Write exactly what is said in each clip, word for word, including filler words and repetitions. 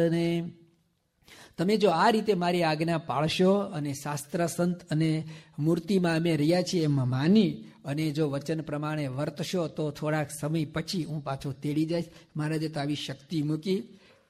અને તમે જો આ રીતે મારી આજ્ઞા પાળશો અને શાસ્ત્ર સંત અને મૂર્તિમાં અમે રહ્યા છીએ એમાં માની અને જો વચન પ્રમાણે વર્તશો તો થોડાક સમય પછી હું પાછો તેડી જઈશ. મહારાજે તો આવી શક્તિ મૂકી.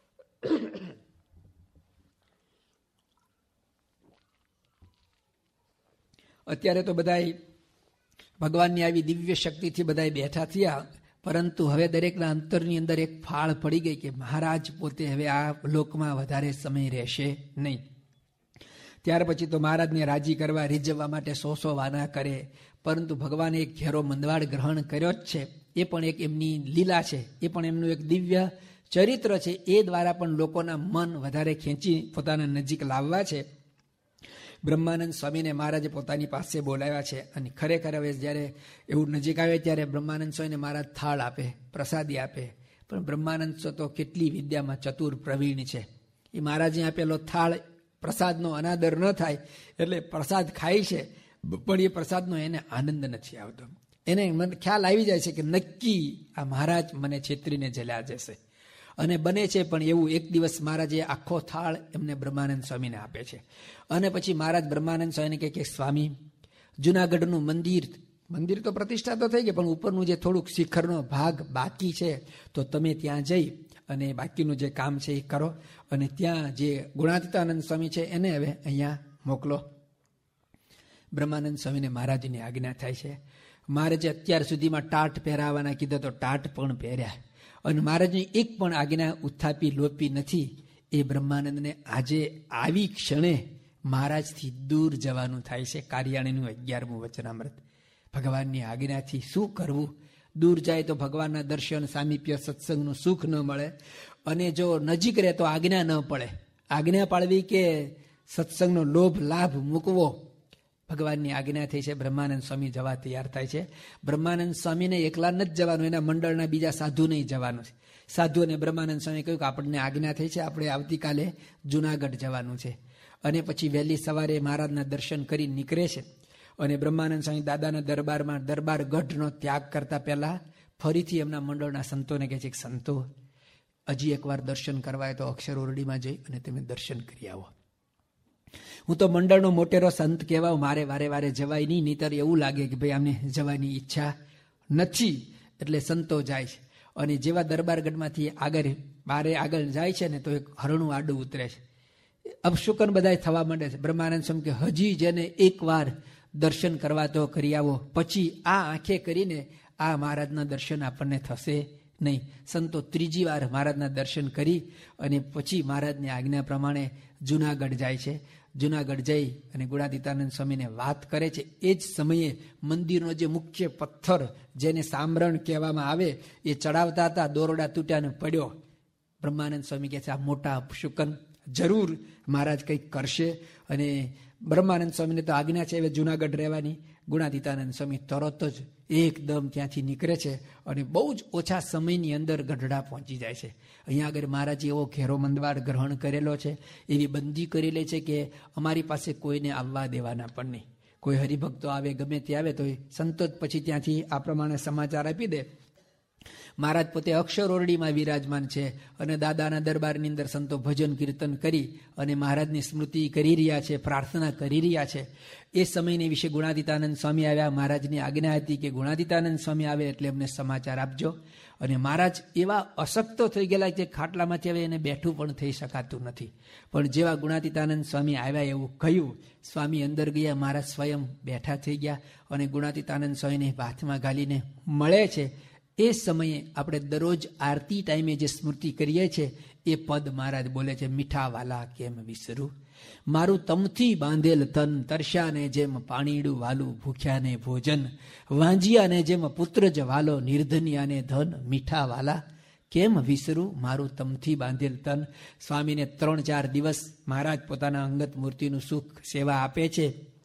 અત્યારે તો બધાય ભગવાનની આવી દિવ્ય શક્તિથી બધાય બેઠા થયા, પરંતુ હવે દરેકના અંતરની અંદર એક ફાળ પડી ગઈ કે મહારાજ પોતે હવે આ લોકમાં વધારે સમય રહેશે નહીં. ત્યાર પછી તો મહારાજને રાજી કરવા રીઝવવા માટે સો સો વાના કરે, પરંતુ ભગવાને એક ઘેરો મંદવાડ ગ્રહણ કર્યો જ છે. એ પણ એક એમની લીલા છે, એ પણ એમનું એક દિવ્ય ચરિત્ર છે. એ દ્વારા પણ લોકોના મન વધારે ખેંચી પોતાના નજીક લાવવા છે. બ્રહ્માનંદ સ્વામીને મહારાજે પોતાની પાસે બોલાવ્યા છે અને ખરેખર હવે જ્યારે એવું નજીક આવે ત્યારે બ્રહ્માનંદ સ્વામીને મહારાજ થાળ આપે, પ્રસાદી આપે. પણ બ્રહ્માનંદ સ્વામી તો કેટલી વિદ્યામાં ચતુર પ્રવીણ છે. એ મહારાજે આપેલો થાળ પ્રસાદનો અનાદર ન થાય એટલે પ્રસાદ ખાય છે, પણ એ પ્રસાદનો એને આનંદ નથી આવતો. એને મને ખ્યાલ આવી જાય છે કે નક્કી આ મહારાજ મને છેતરીને જલ્યા જશે. અને બને છે પણ એવું એક દિવસ મહારાજે આખો થાળ એમને બ્રહ્માનંદ સ્વામીને આપે છે. અને પછી મહારાજ બ્રહ્માનંદ સ્વામીને કહે કે સ્વામી, જુનાગઢનું મંદિર મંદિર તો પ્રતિષ્ઠા તો થઈ ગઈ, પણ ઉપરનું જે થોડુંક શિખરનો ભાગ બાકી છે તો તમે ત્યાં જઈ અને બાકીનું જે કામ છે એ કરો. અને ત્યાં જે ગુણાતીતાનંદ સ્વામી છે એને હવે અહીંયા મોકલો. બ્રહ્માનંદ સ્વામીને મહારાજની આજ્ઞા થાય છે. મહારાજે અત્યાર સુધીમાં ટાટ પહેરાવાના કીધા તો ટાટ પણ પહેર્યા, અને મહારાજની એક પણ આજ્ઞા ઉત્થાપી લોપી નથી. એ બ્રહ્માનંદને આજે આવી ક્ષણે મહારાજથી દૂર જવાનું થાય છે. કાર્યાણીનું અગિયારમું વચનામૃત. ભગવાનની આજ્ઞાથી શું કરવું? દૂર જાય તો ભગવાનના દર્શન, સામીપ્ય, સત્સંગનું સુખ ન મળે, અને જો નજીક રહે તો આજ્ઞા ન પડે. આજ્ઞા પાળવી કે સત્સંગનો લોભ લાભ મૂકવો. ભગવાનની આજ્ઞા થઈ છે. બ્રહ્માનંદ સ્વામી જવા તૈયાર થાય છે. બ્રહ્માનંદ સ્વામીને એકલા નથી જવાનું, એના મંડળના બીજા સાધુ નહીં જવાનું છે. સાધુ અને બ્રહ્માનંદ સ્વામી કહ્યું કે આપણને આજ્ઞા થઈ છે, આપણે આવતીકાલે જુનાગઢ જવાનું છે. અને પછી વહેલી સવારે મહારાજના દર્શન કરી નીકળે છે. અને બ્રહ્માનંદ સ્વામી દાદાના દરબારમાં દરબાર ગઢનો ત્યાગ કરતા પહેલા ફરીથી એમના મંડળના સંતોને કહે છે કે સંતો, હજી એકવાર દર્શન કરવા તો અક્ષર ઓરડીમાં જઈ અને તમે દર્શન કરી આવો. હું તો મંડળનો મોટેરો સંત કહેવાય, મારે વારે વારે જવાય નહીં, નહીતર એવું લાગે કે ભાઈ આમને જવાની ઈચ્છા નથી. એટલે સંતો જાય છે. અને જેવા દરબારગઢમાંથી આગળ બારે આગળ જાય છે ને તો એક હરણું આડું ઉતરે છે. અપશુકન બધા થવા માંડે છે. બ્રહ્માનંદ સ્વામી કે હજી જેને એકવાર દર્શન કરવા તો કરી આવો, પછી આ આંખે કરીને આ મહારાજના દર્શન આપણને થશે નહીં. સંતો ત્રીજી વાર મહારાજના દર્શન કરી અને પછી મહારાજની આજ્ઞા પ્રમાણે જુનાગઢ જાય છે. જુનાગઢ જઈ અને ગુણાતીતાનંદ સ્વામીને વાત કરે છે. એ જ સમયે મંદિરનો જે મુખ્ય પથ્થર જેને સામરણ કહેવામાં આવે એ ચડાવતા હતા, દોરડા તૂટ્યાને પડ્યો. બ્રહ્માનંદ સ્વામી કહે છે આ મોટા અપશુકન, જરૂર મહારાજ કંઈક કરશે. અને બ્રહ્માનંદ સ્વામીને તો આજ્ઞા છે હવે જુનાગઢ રહેવાની. ગુણાતીતાનંદ સ્વામી તરત જ એકદમ ત્યાંથી નીકળે છે અને બહુ જ ઓછા સમયની અંદર ગઢડા પહોંચી જાય છે. અહીંયા આગળ મહારાજે એવો ઘેરો મંદવાડ ગ્રહણ કરેલો છે, એવી બંદી કરી લે છે કે અમારી પાસે કોઈને આવવા દેવાના પણ નહીં. કોઈ હરિભક્તો આવે, ગમે તે આવે તો સંતો પછી ત્યાંથી આ પ્રમાણે સમાચાર આપી દે. મહારાજ પોતે અક્ષર ઓરડીમાં વિરાજમાન છે અને દાદાના દરબારની અંદર સંતો ભજન કીર્તન કરી અને મહારાજની સ્મૃતિ કરી રહ્યા છે, પ્રાર્થના કરી રહ્યા છે. એ સમયને વિશે ગુણાતીતાનંદ સ્વામી આવ્યા. મહારાજની આજ્ઞા હતી કે ગુણાતીતાનંદ સ્વામી આવે એટલે એમને સમાચાર આપજો. અને મહારાજ એવા અશક્ત થઈ ગયેલા કે ખાટલામાંથી હવે એને બેઠું પણ થઈ શકાતું નથી. પણ જેવા ગુણાતીતાનંદ સ્વામી આવ્યા એવું કહ્યું, સ્વામી અંદર ગયા, મહારાજ સ્વયં બેઠા થઈ ગયા અને ગુણાતીતાનંદ સ્વામીને હાથમાં ગાલીને મળે છે. એ સમયે આપણે દરરોજ આરતી ટાઈમે જે સ્મૃતિ કરીએ છીએ એ પદ મહારાજ બોલે છે, મીઠા વાલા કેમ વિસરું, મારું તમથી બાંધેલ તન, તરસ્યાને જેમ પાણીડું વાલું, ભૂખ્યાને ભોજન, વાંજિયાને જેમ પુત્ર જ વાલો, નિર્ધનિયાને ધન, મીઠા વાલા કેમ વિસરું, મારું તમથી બાંધેલ તન. સ્વામીને ત્રણ ચાર દિવસ મહારાજ પોતાના અંગત મૂર્તિનું સુખ સેવા આપે છે.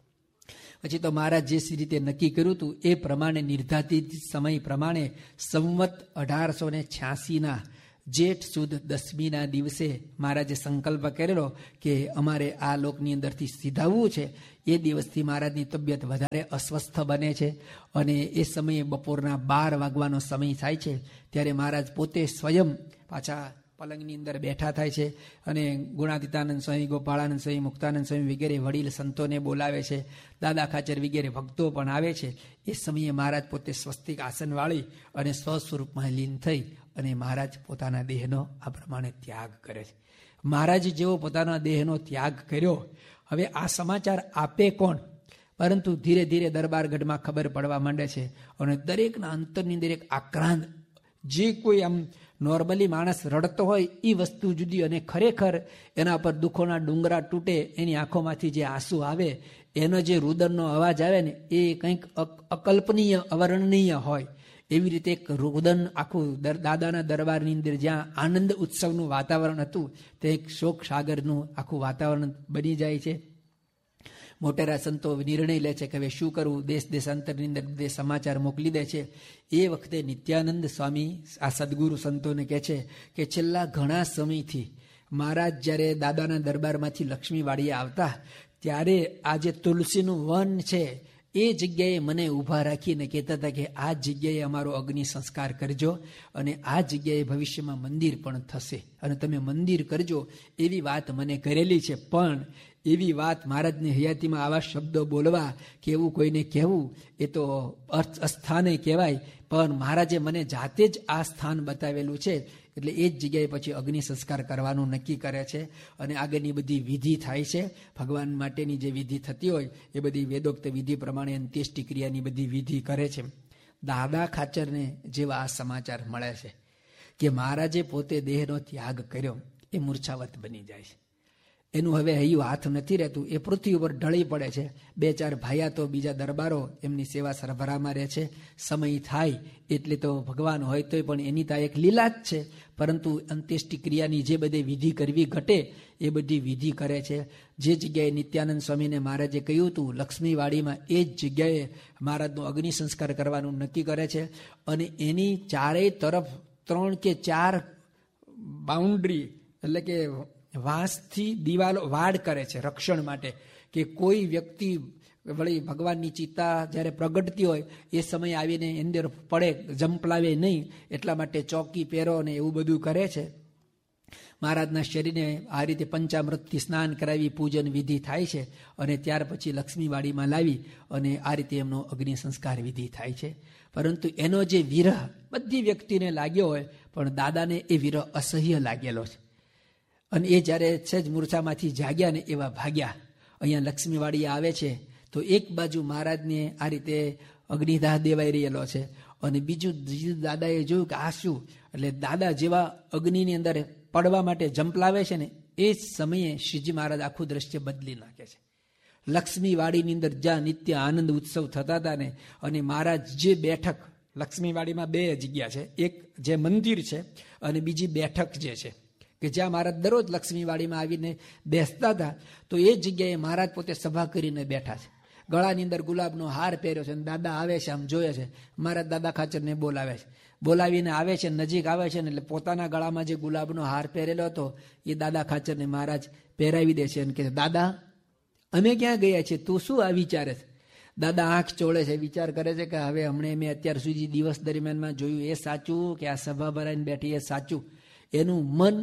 પછી તો મહારાજ જે રીતે નક્કી કર્યું હતું એ પ્રમાણે નિર્ધારિત સમય પ્રમાણે સંવત અઢારસો ને છ્યાસીના જેઠ સુદ દસમીના દિવસે મહારાજે સંકલ્પ કરેલો કે અમારે આ લોકની અંદરથી સીધાવવું છે. એ દિવસથી મહારાજની તબિયત વધારે અસ્વસ્થ બને છે અને એ સમયે બપોરના બાર વાગવાનો સમય થાય છે. ત્યારે મહારાજ પોતે સ્વયં પાછા પલંગની અંદર બેઠા થાય છે અને ગુણાતીતાનંદ સ્વામી, ગોપાળાનંદ સ્વામી, મુક્તાનંદ સ્વામી વગેરે વડીલ સંતોને બોલાવે છે. દાદા ખાચર વગેરે ભક્તો પણ આવે છે. એ સમયે મહારાજ પોતે સ્વસ્તિક આસન વાળી અને સ્વસ્વરૂપમાં લીન થઈ અને મહારાજ પોતાના દેહનો આ પ્રમાણે ત્યાગ કરે છે. મહારાજ જેવો પોતાના દેહનો ત્યાગ કર્યો, હવે આ સમાચાર આપે કોણ? પરંતુ ધીરે ધીરે દરબારગઢમાં ખબર પડવા માંડે છે અને દરેકના અંતરની અંદર એક આક્રાંત, જે કોઈ આમ નોર્મલી માણસ રડતો હોય એ વસ્તુ જુદી અને ખરેખર એના પર દુઃખોના ડુંગરા તૂટે, એની આંખોમાંથી જે આંસુ આવે, એનો જે રુદનનો અવાજ આવે ને એ કંઈક અકલ્પનીય, અવર્ણનીય હોય. એવી રીતે એક રુદન આખું દાદાના દરબારની અંદર જ્યાં આનંદ ઉત્સવનું વાતાવરણ હતું તે એક શોક સાગરનું આખું વાતાવરણ બની જાય છે. મોટેરા સંતો નિર્ણય લે છે કે હવે શું કરવું, દેશ દેશાંતરની અંદર બે સમાચાર મોકલી દે છે. એ વખતે નિત્યાનંદ સ્વામી આ સદગુરુ સંતોને કહે છે કે છેલ્લા ઘણા સમયથી મહારાજ જ્યારે દાદાના દરબારમાંથી લક્ષ્મીવાડીએ આવતા ત્યારે આ જે તુલસીનું વન છે એ જગ્યાએ મને ઊભા રાખીને કહેતા હતા કે આ જગ્યાએ અમારો અગ્નિ સંસ્કાર કરજો અને આ જગ્યાએ ભવિષ્યમાં મંદિર પણ થશે અને તમે મંદિર કરજો, એવી વાત મને કરેલી છે. પણ એવી વાત મહારાજની હયાતીમાં આવા શબ્દો બોલવા કે એવું કોઈને કહેવું એ તો અસ્થાને કહેવાય. પણ મહારાજે મને જાતે જ આ સ્થાન બતાવેલું છે એટલે એ જ જગ્યાએ પછી અગ્નિ સંસ્કાર કરવાનું નક્કી કરે છે અને આગળની બધી વિધિ થાય છે. ભગવાન માટેની જે વિધિ થતી હોય એ બધી વેદોક્ત વિધિ પ્રમાણે અંત્યેષ્ટિ ક્રિયાની બધી વિધિ કરે છે. દાદા ખાચરને જેવા આ સમાચાર મળે છે કે મહારાજે પોતે દેહનો ત્યાગ કર્યો, એ મૂર્છાવત બની જાય છે. એનું હવે હૈયું હાથ નથી રહેતું, એ પૃથ્વી ઉપર ઢળી પડે છે. બે ચાર ભાયા તો બીજા દરબારો એમની સેવા સરભરામાં રહે છે. સમય થાય એટલે તો ભગવાન હોય તોય પણ એની તો એક લીલા જ છે. પરંતુ અંત્યેષ્ટિ ક્રિયાની જે બધી વિધિ કરવી ઘટે એ બધી વિધિ કરે છે. જે જગ્યાએ નિત્યાનંદ સ્વામીને મહારાજે કહ્યું હતું લક્ષ્મીવાડીમાં, એ જ જગ્યાએ મહારાજનો અગ્નિ સંસ્કાર કરવાનું નક્કી કરે છે અને એની ચારેય તરફ ત્રણ કે ચાર બાઉન્ડ્રી એટલે કે વાંસથી દિવાલો વાડ કરે છે રક્ષણ માટે, કે કોઈ વ્યક્તિ વળી ભગવાનની ચિત્તા જ્યારે પ્રગટતી હોય એ સમય આવીને અંદર પડે, જંપલાવે નહીં, એટલા માટે ચોકી પહેરો ને એવું બધું કરે છે. મહારાજના શરીરને આ રીતે પંચામૃતથી સ્નાન કરાવી પૂજન વિધિ થાય છે અને ત્યાર પછી લક્ષ્મીવાડીમાં લાવી અને આ રીતે એમનો અગ્નિ સંસ્કાર વિધિ થાય છે. પરંતુ એનો જે વિરહ બધી વ્યક્તિને લાગ્યો હોય પણ દાદાને એ વિરહ અસહ્ય લાગેલો છે અને એ જ્યારે સહેજ મૂર્છામાંથી જાગ્યા ને એવા ભાગ્યા. અહીંયા લક્ષ્મીવાડી આવે છે તો એક બાજુ મહારાજને આ રીતે અગ્નિદાહ દેવાઈ રહેલો છે અને બીજું દાદાએ જોયું કે આ શું, એટલે દાદા જેવા અગ્નિની અંદર પડવા માટે જંપલાવે છે ને એ જ સમયે શ્રીજી મહારાજ આખું દ્રશ્ય બદલી નાખે છે. લક્ષ્મીવાડીની અંદર જ્યાં નિત્ય આનંદ ઉત્સવ થતા હતા ને અને મહારાજ જે બેઠક, લક્ષ્મીવાડીમાં બે જગ્યા છે, એક જે મંદિર છે અને બીજી બેઠક જે છે કે જ્યાં મહારાજ દરરોજ લક્ષ્મીવાડીમાં આવીને બેસતા હતા, તો એ જગ્યાએ મહારાજ પોતે સભા કરીને બેઠા છે. ગળાની અંદર ગુલાબનો હાર પહેર્યો છે અને દાદા આવે છે, આમ જોઈએ છે. મહારાજ દાદા ખાચરને બોલાવે છે, બોલાવીને આવે છે, નજીક આવે છે ને એટલે પોતાના ગળામાં જે ગુલાબનો હાર પહેરેલો હતો એ દાદા ખાચરને મહારાજ પહેરાવી દે છે અને કહે, દાદા અમે ક્યાં ગયા છીએ, તું શું આ વિચારે છે? દાદા આંખ ચોળે છે, વિચાર કરે છે કે હવે હમણાં મેં અત્યાર સુધી દિવસ દરમિયાનમાં જોયું એ સાચું કે આ સભા ભરાઈને બેઠી એ સાચું? એનું મન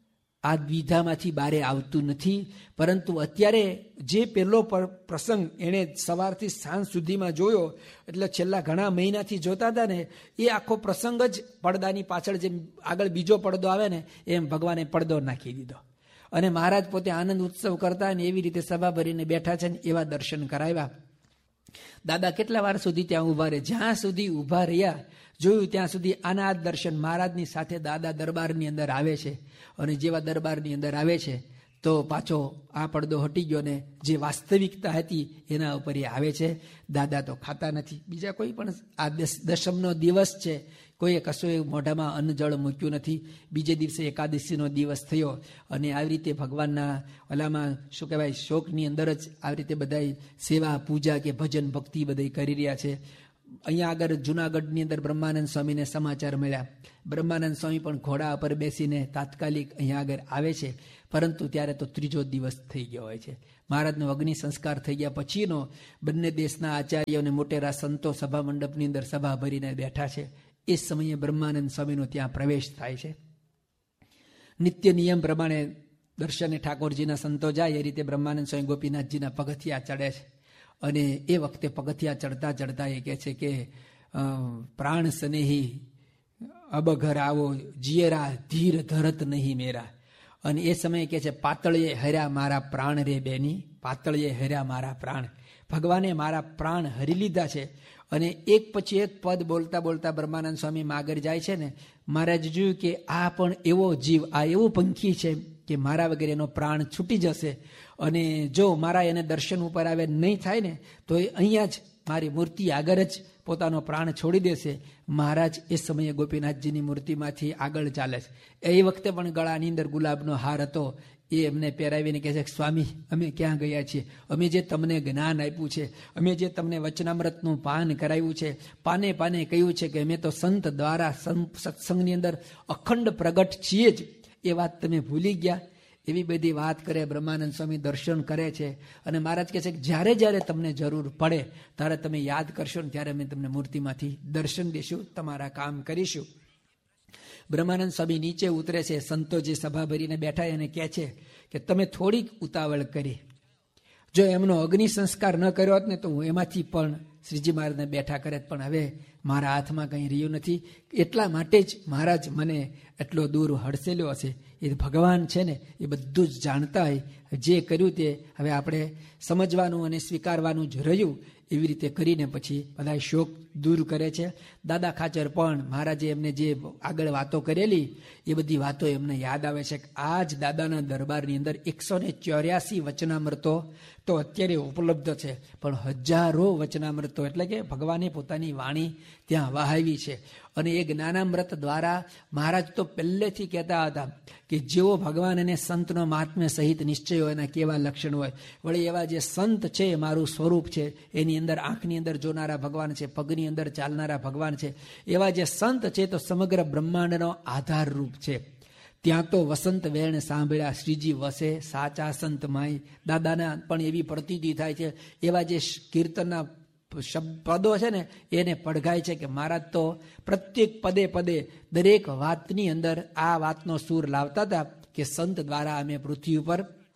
આ દ્વિધામાંથી બારે આવતું નથી. પરંતુ અત્યારે જે પહેલો પ્રસંગ એણે સવારથી સાંજ સુધીમાં જોયો, એટલે છેલ્લા ઘણા મહિનાથી જોતા હતા ને એ આખો પ્રસંગ જ પડદાની પાછળ જેમ આગળ બીજો પડદો આવે ને એમ ભગવાને પડદો નાખી દીધો અને મહારાજ પોતે આનંદ ઉત્સવ કરતા ને એવી રીતે સભા ભરીને બેઠા છે ને એવા દર્શન કરાવ્યા. દાદા કેટલા વાર સુધી ત્યાં ઊભા રહે, જ્યાં સુધી ઊભા રહ્યા જોયું ત્યાં સુધી આના દર્શન મહારાજની સાથે દાદા દરબારની અંદર આવે છે અને જેવા દરબારની અંદર આવે છે તો પાછો આ પડદો હટી ગયો ને જે વાસ્તવિકતા હતી એના ઉપર એ આવે છે. દાદા તો ખાતા નથી, બીજા કોઈ પણ આ દશમનો દિવસ છે કોઈએ કશું મોઢામાં અન્ન જળ મૂક્યું નથી. બીજે દિવસે એકાદશીનો દિવસ થયો અને આવી રીતે ભગવાનના ઓલામાં શું કહેવાય શોકની અંદર જ આવી રીતે બધા સેવા પૂજા કે ભજન ભક્તિ બધા કરી રહ્યા છે. અહીંયા આગળ જુનાગઢની અંદર બ્રહ્માનંદ સ્વામીને સમાચાર મળ્યા. બ્રહ્માનંદ સ્વામી પણ ઘોડા પર બેસીને તાત્કાલિક અહીંયા આગળ આવે છે, પરંતુ ત્યારે તો ત્રીજો દિવસ થઈ ગયો હોય છે. મહારાજનો અગ્નિ સંસ્કાર થઈ ગયા પછીનો બંને દેશના આચાર્યો અને મોટેરા સંતો સભા મંડપની અંદર સભા ભરીને બેઠા છે. એ સમયે બ્રહ્માનંદ સ્વામીનો ત્યાં પ્રવેશ થાય છે. નિત્ય નિયમ પ્રમાણે દર્શને ઠાકોરજીના સંતો જાય એ રીતે બ્રહ્માનંદ સ્વામી ગોપીનાથજીના પગથિયા ચડે છે. અને એ વખતે પગથિયા ચડતા ચડતા એ કહે છે કે પ્રાણ સ્નેહી અબ ઘર આવો જીયરા ધીર ધરત નહીં મેરા. અને એ સમયે કહે છે પાતળીએ હર્યા મારા પ્રાણ રે બેની, પાતળીએ હર્યા મારા પ્રાણ. ભગવાને મારા પ્રાણ હરી લીધા છે. અને એક પછી એક પદ બોલતા બોલતા બ્રહ્માનંદ સ્વામી માગર જાય છે ને, મહારાજ જોયું કે આ પણ એવો જીવ, આ એવું પંખી છે કે મારા વગેરે એનો પ્રાણ છૂટી જશે. અને જો મારા એને દર્શન ઉપર આવે નહીં થાય ને તો એ અહીંયા જ મારી મૂર્તિ આગળ જ પોતાનો પ્રાણ છોડી દેશે. મહારાજ એ સમયે ગોપીનાથજીની મૂર્તિમાંથી આગળ ચાલે છે. એ વખતે પણ ગળાની અંદર ગુલાબનો હાર હતો. એ એમને પહેરાવીને કહે છે સ્વામી અમે ક્યાં ગયા છીએ, અમે જે તમને જ્ઞાન આપ્યું છે, અમે જે તમને વચનામૃતનું પાન કરાવ્યું છે, પાને પાને કહ્યું છે કે અમે તો સંત દ્વારા સત્સંગની અંદર અખંડ પ્રગટ છીએ જ, એ વાત તમે ભૂલી ગયા. એવી બધી વાત કરે. બ્રહ્માનંદ સ્વામી દર્શન કરે છે. અને મહારાજ કહે છે કે જ્યારે જ્યારે તમને જરૂર પડે ત્યારે તમે યાદ કરશો ને ત્યારે અમે તમને મૂર્તિમાંથી દર્શન દઈશું, તમારા કામ કરીશું. બ્રહ્માનંદ સ્વામી નીચે ઉતરે છે. સંતો જે સભા ભરીને બેઠા એને કહે છે કે તમે થોડીક ઉતાવળ કરી, જો એમનો અગ્નિ સંસ્કાર ન કર્યો હોત ને તો હું એમાંથી પણ શ્રીજી મહારાજને બેઠા કરે, પણ હવે મારા હાથમાં કંઈ રહ્યું નથી. એટલા માટે જ મહારાજ મને એટલો દૂર હડસેલ્યો હશે. એ ભગવાન છે ને એ બધું જ જાણતા હોય. જે કર્યું તે હવે આપણે સમજવાનું અને સ્વીકારવાનું જ રહ્યું. એવી રીતે કરીને પછી બધા શોક દૂર કરે છે. દાદા ખાચર પણ મહારાજે એમને જે આગળ વાતો કરેલી એ બધી વાતો એમને યાદ આવે છે. આ જ દાદાના દરબારની અંદર એકસો ને ચોર્યાસી વચનામૃતો તો અત્યારે ઉપલબ્ધ છે, પણ હજારો વચનામૃતો એટલે કે ભગવાને પોતાની વાણી ત્યાં વહાવી છે. અને એ જ્ઞાનામૃત દ્વારા મહારાજ તો પહેલેથી કહેતા હતા કે જેવો ભગવાન અને સંતનો મહાત્મ્ય સહિત નિશ્ચય હોય એના કેવા લક્ષણ હોય. વળી એવા જે સંત છે એ મારું સ્વરૂપ છે, એની અંદર આંખની અંદર જોનારા ભગવાન છે, પગની અંદર ચાલનારા ભગવાન છે. એવા જે સંત છે તો સમગ્ર બ્રહ્માંડનો આધાર રૂપ છે. ત્યાં તો વસંત વેણ સાંભળ્યા શ્રીજી વસે સાચા સંત માય. દાદાના પણ એવી પ્રતીતિ થાય છે. એવા જે કીર્તનના પદો છે ને એને પડઘાય છે કે મહારાજ તો પ્રત્યેક પદે પદે દરેક વાતની અંદર આ વાતનો સૂર લાવતા હતા કે સંત દ્વારા અમે પૃથ્વી ઉપર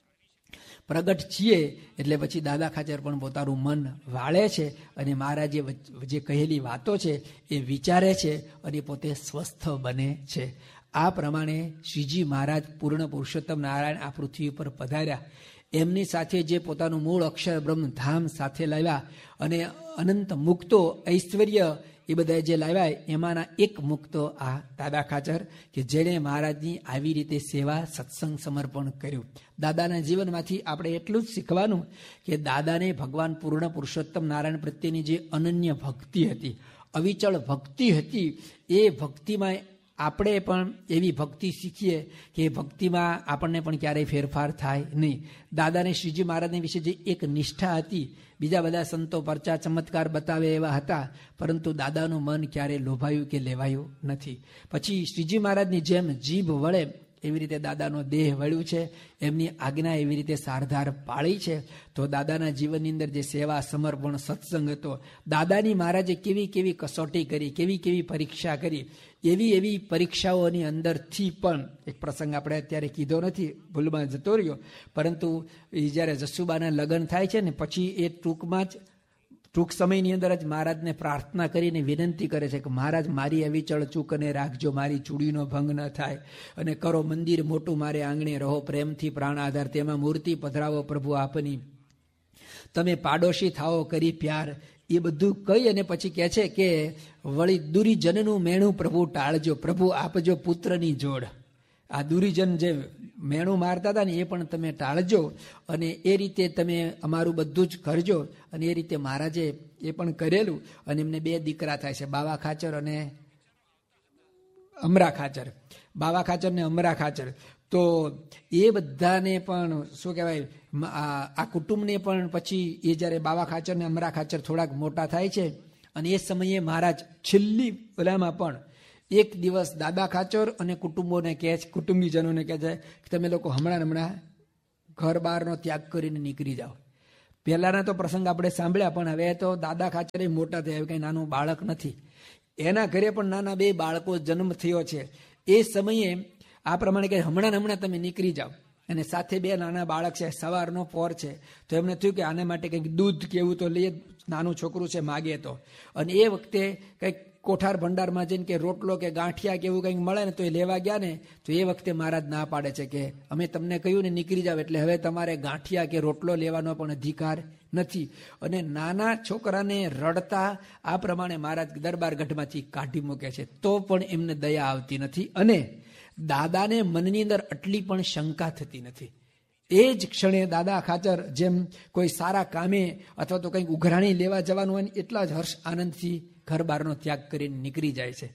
પ્રગટ છીએ. એટલે પછી દાદા ખાચર પણ પોતાનું મન વાળે છે અને મહારાજે જે કહેલી વાતો છે એ વિચારે છે અને પોતે સ્વસ્થ બને છે. આ પ્રમાણે શ્રીજી મહારાજ પૂર્ણ પુરુષોત્તમ નારાયણ આ પૃથ્વી ઉપર પધાર્યા. એમની સાથે જે પોતાનું મૂળ અક્ષર બ્રહ્મ ધામ સાથે લાવ્યા અને અનંત મુક્તો ઐશ્વર્ય એ બધા જે લાવ્યા એમાંના એક મુક્તો આ દાદા ખાચર કે જેણે મહારાજની આવી રીતે સેવા સત્સંગ સમર્પણ કર્યું. દાદાના જીવનમાંથી આપણે એટલું જ શીખવાનું કે દાદાને ભગવાન પૂર્ણ પુરુષોત્તમ નારાયણ પ્રત્યેની જે અનન્ય ભક્તિ હતી, અવિચળ ભક્તિ હતી, એ ભક્તિમાં આપણે પણ એવી ભક્તિ શીખીએ કે ભક્તિમાં આપણને પણ ક્યારેય ફેરફાર થાય નહીં. દાદાને શ્રીજી મહારાજની વિશે જે એક નિષ્ઠા હતી, બીજા બધા સંતો પરચા ચમત્કાર બતાવે એવા હતા, પરંતુ દાદાનું મન ક્યારેય લોભાયું કે લેવાયું નથી. પછી શ્રીજી મહારાજની જેમ જીભ વળે એવી રીતે દાદાનો દેહ વળ્યું છે, એમની આજ્ઞા એવી રીતે સારધાર પાળી છે. તો દાદાના જીવનની અંદર જે સેવા સમર્પણ સત્સંગ હતો, દાદાની મહારાજે કેવી કેવી કસોટી કરી, કેવી કેવી પરીક્ષા કરી, એવી એવી પરીક્ષાઓની અંદરથી પણ એક પ્રસંગ આપણે અત્યારે કીધો નથી, ભૂલમાં જતો રહ્યો, પરંતુ એ જ્યારે જસુબાના લગ્ન થાય છે ને પછી એ ટૂંકમાં જ ટૂંક સમયની અંદર જ મહારાજને પ્રાર્થના કરીને વિનંતી કરે છે કે મહારાજ મારી અવિચળ ચૂક અને રાખજો, મારી ચૂડીનો ભંગ ન થાય, અને કરો મંદિર મોટું મારે આંગણે, રહો પ્રેમથી પ્રાણ આધાર, તેમાં મૂર્તિ પધરાવો પ્રભુ આપની, તમે પાડોશી થાઓ કરી પ્યાર. એ બધું કહી અને પછી કહે છે કે વળી દુરીજનનું મેણું પ્રભુ ટાળજો, પ્રભુ આપજો પુત્રની જોડ. આ દુરીજન જે મેણું મારતા હતા ને એ પણ તમે ટાળજો, અને એ રીતે તમે અમારું બધું જ કરજો. અને એ રીતે મહારાજે એ પણ કરેલું. અને એમને બે દીકરા થાય છે, બાવા ખાચર અને અમરા ખાચર. બાવા ખાચર ને અમરા ખાચર. તો એ બધાને પણ શું કહેવાય, આ કુટુંબને પણ પછી એ જ્યારે બાવા ખાચર ને અમરા ખાચર થોડાક મોટા થાય છે અને એ સમયે મહારાજ છેલ્લી ઓલામાં પણ એક દિવસ દાદા ખાચર અને કુટુંબોને કહે છે, કુટુંબીજનોને કહે છે કે તમે લોકો હમણાં હમણાં ઘર બહારનો ત્યાગ કરીને નીકળી જાઓ. પહેલાના તો પ્રસંગ આપણે સાંભળ્યા, પણ હવે તો દાદા ખાચર એ મોટા થયા, કંઈ નાનું બાળક નથી. એના ઘરે પણ નાના બે બાળકો જન્મ થયો છે. એ સમયે આ પ્રમાણે કે હમણાં ને હમણાં તમે નીકળી જાઓ. અને સાથે બે નાના બાળક છે, સવારનો પોર છે, તો એમને થયું કે આના માટે કંઈક દૂધ કે એવું તો લઈએ, નાનું છોકરું છે માગે તો. અને એ વખતે કંઈક કોઠાર ભંડારમાં જઈને કે રોટલો કે ગાંઠિયા કે એવું કંઈક મળે ને તો એ લેવા ગયા ને તો એ વખતે મહારાજ ના પાડે છે કે અમે તમને કહ્યું ને નીકળી જાવ એટલે હવે તમારે ગાંઠિયા કે રોટલો લેવાનો પણ અધિકાર નથી. અને નાના છોકરાને રડતા આ પ્રમાણે મહારાજ દરબાર ગઢમાંથી કાઢી મૂકે છે, તો પણ એમને દયા આવતી નથી. અને દાદાને મનની અંદર આટલી પણ શંકા થતી નથી. એ જ ક્ષણે દાદા ખાચર જેમ કોઈ સારા કામે અથવા તો કંઈક ઉઘરાણી લેવા જવાનું હોય એટલા જ હર્ષ આનંદથી ઘર બહારનો ત્યાગ કરીને નીકળી જાય છે.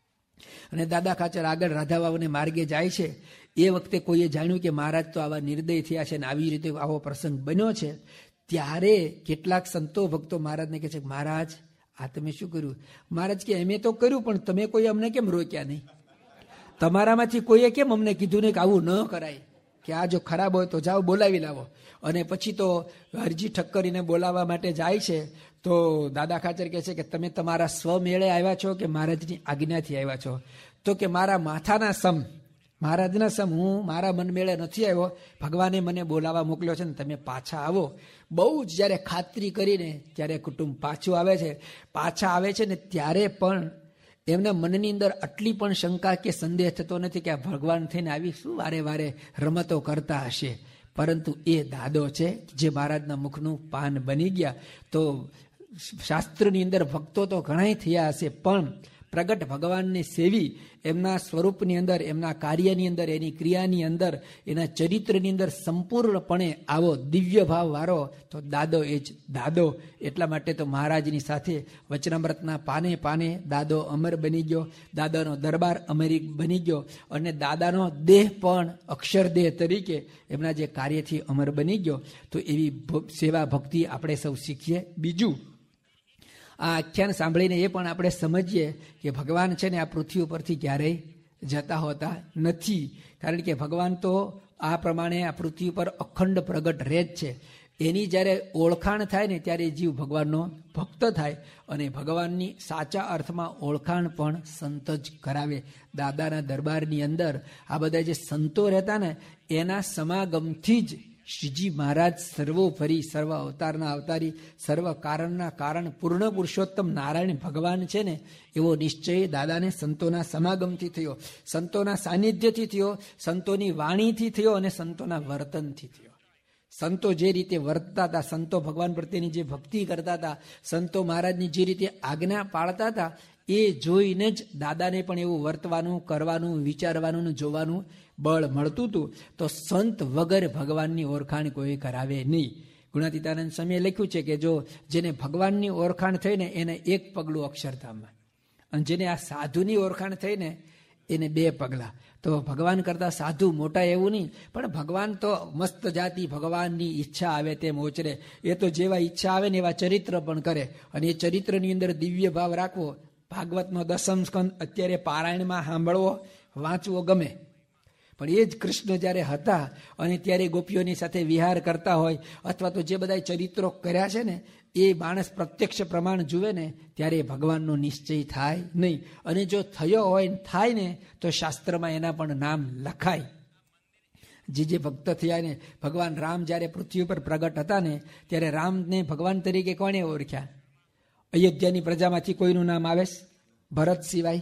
અને દાદા ખાચર આગળ રાધાવાવને માર્ગે જાય છે. એ વખતે કોઈએ જાણ્યું કે મહારાજ તો આવા નિર્દય થયા છે અને આવી રીતે આવો પ્રસંગ બન્યો છે. ત્યારે કેટલાક સંતો ભક્તો મહારાજને કહે છે, મહારાજ આ તમે શું કર્યું? મહારાજ કે અમે તો કર્યું, પણ તમે કોઈ અમને કેમ રોક્યા નહીં? તમારામાંથી કોઈએ કેમ અમને કીધું નહીં કે આવું ન કરાય, કે આ જો ખરાબ હોય તો જાઓ બોલાવી લાવો? અને પછી તો હરજી ઠક્કરીને બોલાવવા માટે જાય છે. તો દાદા ખાચર કહે છે કે તમે તમારા સ્વમેળે આવ્યા છો કે મહારાજની આજ્ઞાથી આવ્યા છો? તો કે મારા માથાના સમ, મહારાજના સમ હું મારા મન મેળે નથી આવ્યો, ભગવાને મને બોલાવવા મોકલ્યો છે ને તમે પાછા આવો. બહુ જ જ્યારે ખાતરી કરીને ત્યારે કુટુંબ પાછું આવે છે. પાછા આવે છે ને ત્યારે પણ એમના મનની અંદર આટલી પણ શંકા કે સંદેહ થતો નથી કે આ ભગવાન થઈને આવી શું વારે વારે રમતો કરતા હશે. પરંતુ એ દાદો છે જે મહારાજના મુખનું પાન બની ગયા. તો શાસ્ત્રની અંદર ભક્તો તો ઘણા થયા હશે, પણ પ્રગટ ભગવાનને સેવી એમના સ્વરૂપની અંદર, એમના કાર્યની અંદર, એની ક્રિયાની અંદર, એના ચરિત્રની અંદર સંપૂર્ણપણે આવો દિવ્ય ભાવ વાળો તો દાદો એ જ દાદો. એટલા માટે તો મહારાજની સાથે વચનામૃતના પાને પાને દાદો અમર બની ગયો, દાદાનો દરબાર અમરી બની ગયો, અને દાદાનો દેહ પણ અક્ષરદેહ તરીકે એમના જે કાર્યથી અમર બની ગયો. તો એવી સેવા ભક્તિ આપણે સૌ શીખીએ. બીજું, આ આખ્યાન સાંભળીને એ પણ આપણે સમજીએ કે ભગવાન છે ને આ પૃથ્વી ઉપરથી ક્યારેય જતા હોતા નથી. કારણ કે ભગવાન તો આ પ્રમાણે આ પૃથ્વી ઉપર અખંડ પ્રગટ રહે જ છે. એની જ્યારે ઓળખાણ થાય ને ત્યારે જીવ ભગવાનનો ભક્ત થાય, અને ભગવાનની સાચા અર્થમાં ઓળખાણ પણ સંત જ કરાવે. દાદાના દરબારની અંદર આ બધા જે સંતો રહેતા ને એના સમાગમથી જ શ્રીજી મહારાજ સર્વોપરી, સર્વ અવતારના અવતારી, સર્વ કારણના કારણ, પૂર્ણ પુરુષોત્તમ નારાયણ ભગવાન છે ને એવો નિશ્ચય દાદાને સંતોના સમાગમથી થયો, સંતોના સાનિધ્યથી થયો, સંતોની વાણીથી થયો અને સંતોના વર્તનથી થયો. સંતો જે રીતે વર્તતા હતા, સંતો ભગવાન પ્રત્યેની જે ભક્તિ કરતા હતા, સંતો મહારાજની જે રીતે આજ્ઞા પાળતા હતા, એ જોઈને જ દાદાને પણ એવું વર્તવાનું, કરવાનું, વિચારવાનું, જોવાનું બળ મળતું હતું. તો સંત વગર ભગવાનની ઓળખાણ કોઈ કરાવે નહીં. ગુણાતીતાનંદ સ્વામીએ લખ્યું છે કે જો જેને ભગવાનની ઓળખાણ થઈને એને એક પગલું અક્ષરધામમાં, અને જેને આ સાધુની ઓળખાણ થઈને એને બે પગલા. તો ભગવાન કરતા સાધુ મોટા એવું નહીં, પણ ભગવાન તો મસ્ત જાતિ, ભગવાનની ઈચ્છા આવે તેમ ઓચરે. એ તો જેવા ઈચ્છા આવે ને એવા ચરિત્ર પણ કરે, અને એ ચરિત્રની અંદર દિવ્ય ભાવ રાખવો. ભાગવતનો દસમ સ્કંદ અત્યારે પારાયણમાં સાંભળવો, વાંચવો ગમે, પણ એ જ કૃષ્ણ જ્યારે હતા અને ત્યારે ગોપીઓની સાથે વિહાર કરતા હોય, અથવા તો જે બધા ચરિત્રો કર્યા છે ને એ માણસ પ્રત્યક્ષ પ્રમાણ જુએ ને ત્યારે ભગવાનનો નિશ્ચય થાય નહીં. અને જો થયો હોય થાય ને તો શાસ્ત્રમાં એના પણ નામ લખાય. જે જે ભક્ત થયા ને, ભગવાન રામ જ્યારે પૃથ્વી ઉપર પ્રગટ હતા ને ત્યારે રામને ભગવાન તરીકે કોણે ઓળખ્યા? અયોધ્યાની પ્રજામાંથી કોઈનું નામ આવે? ભરત સિવાય.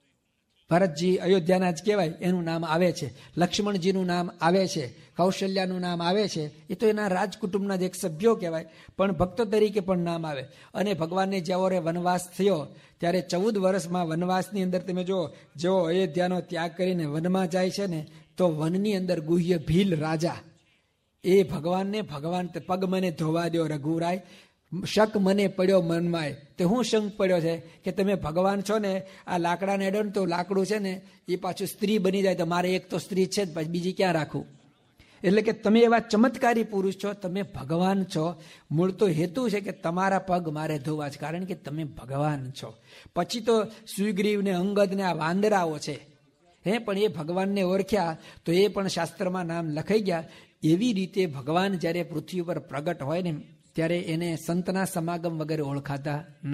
ભરતજી અયોધ્યાના જ કહેવાય, એનું નામ આવે છે. લક્ષ્મણજીનું નામ આવે છે, કૌશલ્યાનું નામ આવે છે, એ તો એના રાજકુટુંબના જ એક સભ્યો કહેવાય, પણ ભક્ત તરીકે પણ નામ આવે. અને ભગવાનને જ્યારે વનવાસ થયો ત્યારે ચૌદ વર્ષમાં વનવાસની અંદર તમે જો જેવો અયોધ્યાનો ત્યાગ કરીને વનમાં જાય છે ને તો વનની અંદર ગુહ્ય ભીલ રાજા એ ભગવાનને ભગવાન પગ મને ધોવા દો રઘુરાય, શક મને પડ્યો મનમાં. તે હું શંક પડ્યો છે કે તમે ભગવાન છો ને, આ લાકડાને અડો ને તો લાકડું છે ને એ પાછું સ્ત્રી બની જાય, તો મારે એક તો સ્ત્રી છે જ, પછી બીજી ક્યાં રાખું? એટલે કે તમે એવા ચમત્કારી પુરુષ છો, તમે ભગવાન છો. મૂળ તો હેતુ છે કે તમારા પગ મારે ધોવા છે, કારણ કે તમે ભગવાન છો. પછી તો સુગ્રીવ ને અંગદ ને આ વાંદરાઓ છે હે, પણ એ ભગવાનને ઓળખ્યા તો એ પણ શાસ્ત્રમાં નામ લખાઈ ગયા. એવી રીતે ભગવાન જ્યારે પૃથ્વી પર પ્રગટ હોય ને ત્યારે એને સંતના સમાગમ વગેરે ઓળખાતા નથી.